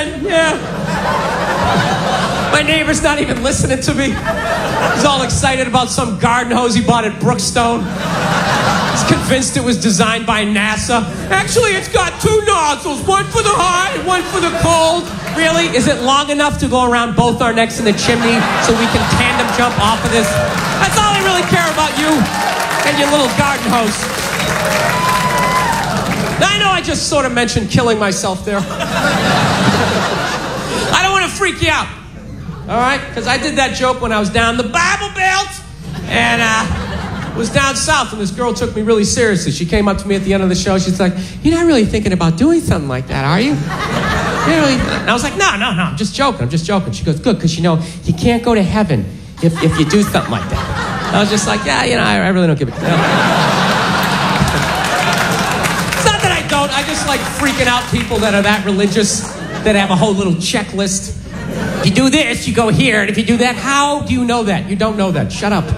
again, yeah. My neighbor's not even listening to me. He's all excited about some garden hose he bought at Brookstone. He's convinced it was designed by NASA. Actually, it's got 2 nozzles, one for the hot and one for the cold. Really? Is it long enough to go around both our necks in the chimney so we can tandem jump off of this? That's all I really care about, you and your little garden hose. Now, I know I just sort of mentioned killing myself there. I don't want to freak you out, all right? Because I did that joke when I was down the Bible Belt and was down south, and this girl took me really seriously. She came up to me at the end of the show. She's like, "You're not really thinking about doing something like that, are you?" Really? And I was like, no, I'm just joking. She goes, good, because, you can't go to heaven if you do something like that. I was just like, yeah, I really don't give a It's not that I don't. I just like freaking out people that are that religious, that have a whole little checklist. If you do this, you go here, and if you do that, how do you know that? You don't know that. Shut up.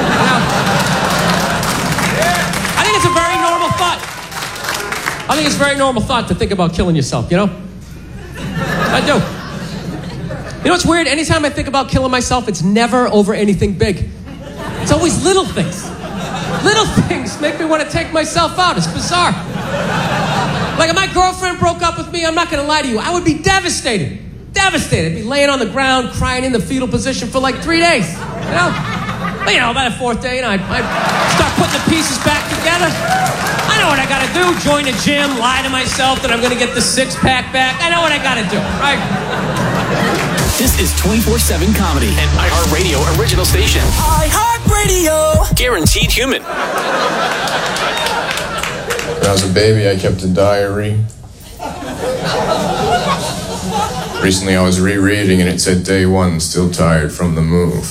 I think it's a very normal thought. I think it's a very normal thought to think about killing yourself, I do. You know what's weird? Anytime I think about killing myself, it's never over anything big. It's always little things. Little things make me want to take myself out. It's bizarre. Like if my girlfriend broke up with me, I'm not going to lie to you, I would be devastated. Devastated. I'd be laying on the ground, crying in the fetal position for like 3 days. But by the 4th day, I'd start putting the pieces back together. I know what I gotta do. Join a gym, lie to myself that I'm gonna get the 6-pack back. I know what I gotta do, right? This is 24/7 comedy and iHeartRadio original station. iHeartRadio. Guaranteed human. When I was a baby, I kept a diary. Recently, I was rereading and it said, "Day 1, still tired from the move."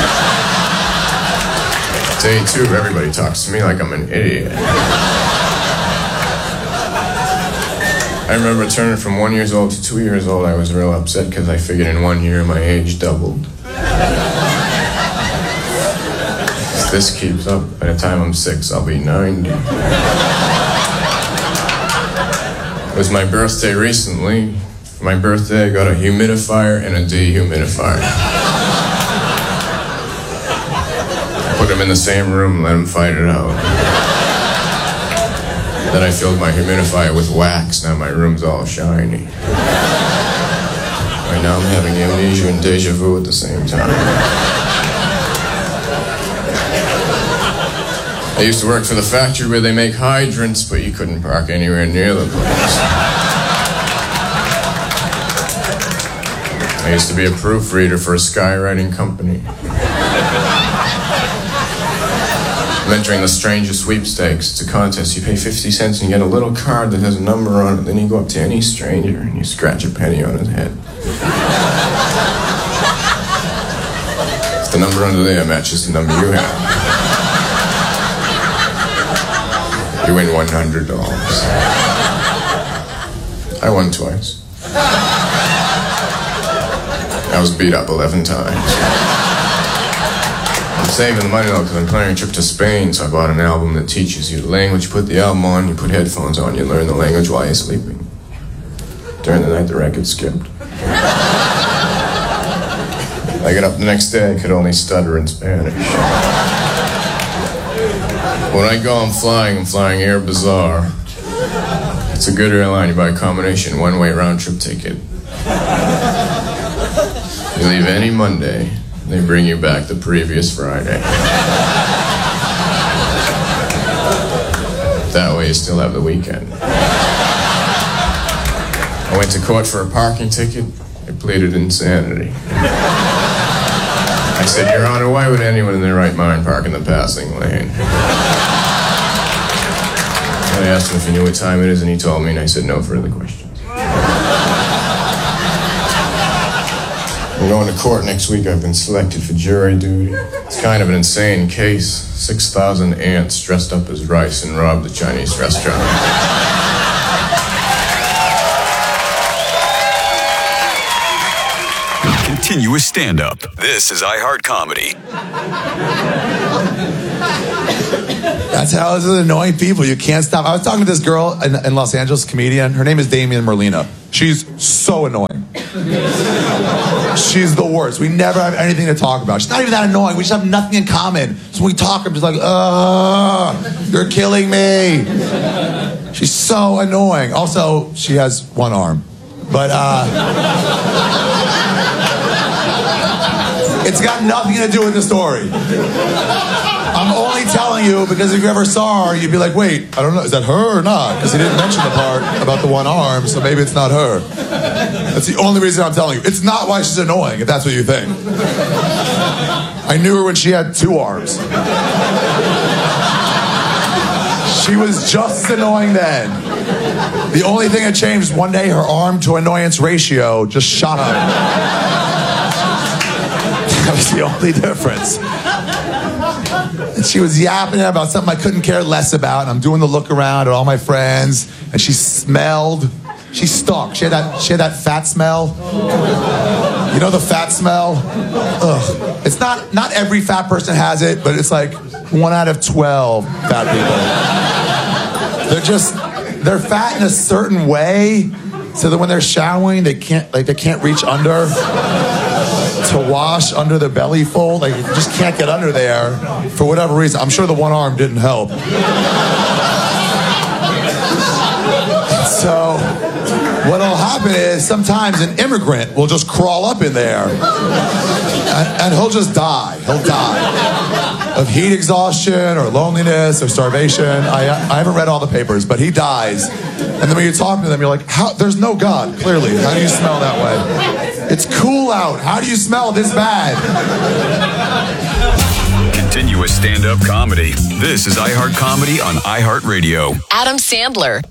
Day 2, everybody talks to me like I'm an idiot. I remember turning from 1 year old to 2 years old. I was real upset because I figured in 1 year my age doubled. If this keeps up, by the time I'm 6, I'll be 90. It was my birthday recently. For my birthday, I got a humidifier and a dehumidifier. Put them in the same room and let them fight it out. Then I filled my humidifier with wax. Now my room's all shiny. Right now I'm having amnesia and deja vu at the same time. I used to work for the factory where they make hydrants, but you couldn't park anywhere near the place. I used to be a proofreader for a skywriting company. I'm entering the Stranger Sweepstakes. It's a contest. You pay 50 cents and you get a little card that has a number on it. Then you go up to any stranger and you scratch a penny on his head. If the number under there matches the number you have, you win $100. I won twice. I was beat up 11 times. I'm saving the money though because I'm planning a trip to Spain, so I bought an album that teaches you the language. You put the album on, you put headphones on, you learn the language while you're sleeping. During the night, the record skipped. I got up the next day, I could only stutter in Spanish. When I go, I'm flying Air Bazaar. It's a good airline. You buy a combination, one-way round-trip ticket. You leave any Monday, they bring you back the previous Friday. That way you still have the weekend. I went to court for a parking ticket. I pleaded insanity. I said, Your Honor, why would anyone in their right mind park in the passing lane? I asked him if he knew what time it is, and he told me, and I said, no further questions. I'm going to court next week. I've been selected for jury duty. It's kind of an insane case. 6,000 ants dressed up as rice and robbed the Chinese restaurant. continuous stand-up. This is iHeart Comedy. That's how it's with annoying people. You can't stop. I was talking to this girl in Los Angeles, comedian. Her name is Damian Merlina. She's so annoying. She's the worst. We never have anything to talk about. She's not even that annoying. We just have nothing in common. So when we talk, I'm just like, you're killing me. She's so annoying. Also, she has one arm. But, it's got nothing to do with the story. I'm only telling you because if you ever saw her, you'd be like, wait, I don't know, is that her or not? Because he didn't mention the part about the one arm, so maybe it's not her. That's the only reason I'm telling you. It's not why she's annoying, if that's what you think. I knew her when she had two arms. She was just as annoying then. The only thing that changed, one day her arm to annoyance ratio just shot up. That was the only difference. And she was yapping about something I couldn't care less about. And I'm doing the look around at all my friends. And she smelled. She stunk. She had that fat smell. You know the fat smell? Ugh. It's not every fat person has it, but it's like 1 out of 12 fat people. They're fat in a certain way, so that when they're showering, they can't reach under to wash under their belly fold. Like, you just can't get under there for whatever reason. I'm sure the one arm didn't help. So what'll happen is sometimes an immigrant will just crawl up in there and he'll just die. He'll die of heat exhaustion or loneliness or starvation. I haven't read all the papers, but he dies. And then when you talk to them, you're like, how? There's no God, clearly. How do you smell that way? It's cool out. How do you smell this bad? Continuous stand-up comedy. This is iHeart Comedy on iHeartRadio. Adam Sandler.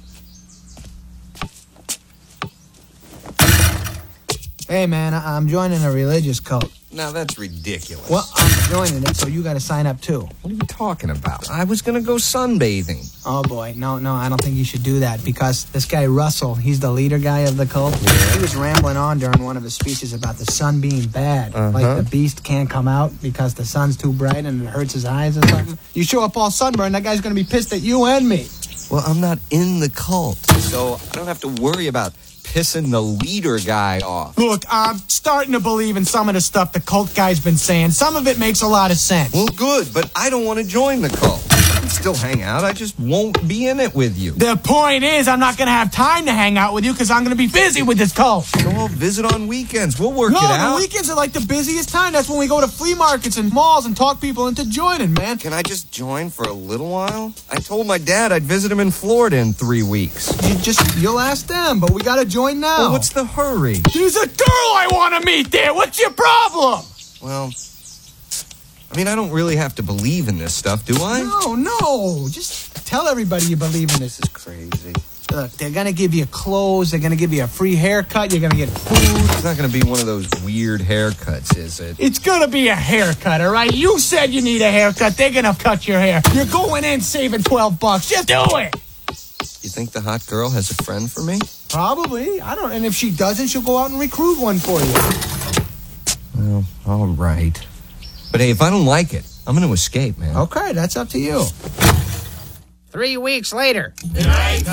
Hey, man, I'm joining a religious cult. Now, that's ridiculous. Well, I'm joining it, so you got to sign up, too. What are you talking about? I was going to go sunbathing. Oh, boy. No, I don't think you should do that, because this guy, Russell, he's the leader guy of the cult. Yeah. He was rambling on during one of his speeches about the sun being bad. Like the beast can't come out because the sun's too bright and it hurts his eyes or something. You show up all sunburned, that guy's going to be pissed at you and me. Well, I'm not in the cult, so I don't have to worry about pissing the leader guy off. Look, I'm starting to believe in some of the stuff the cult guy's been saying. Some of it makes a lot of sense. Well, good, but I don't want to join the cult. I can still hang out. I just won't be in it with you. The point is, I'm not going to have time to hang out with you because I'm going to be busy with this cult. So I'll visit on weekends. We'll work it out. No, the weekends are like the busiest time. That's when we go to flea markets and malls and talk people into joining, man. Can I just join for a little while? I told my dad I'd visit him in Florida in 3 weeks. You'll ask them, but we got to join now. Well, what's the hurry? There's a girl I want to meet there. What's your problem? Well, I mean, I don't really have to believe in this stuff, do I? No. Just tell everybody you believe in this. This is crazy. Look, they're going to give you clothes. They're going to give you a free haircut. You're going to get food. It's not going to be one of those weird haircuts, is it? It's going to be a haircut, all right? You said you need a haircut. They're going to cut your hair. You're going in saving $12. Just do it. You think the hot girl has a friend for me? Probably. I don't. And if she doesn't, she'll go out and recruit one for you. Well, all right. But hey, if I don't like it, I'm going to escape, man. Okay, that's up to you. 3 weeks later.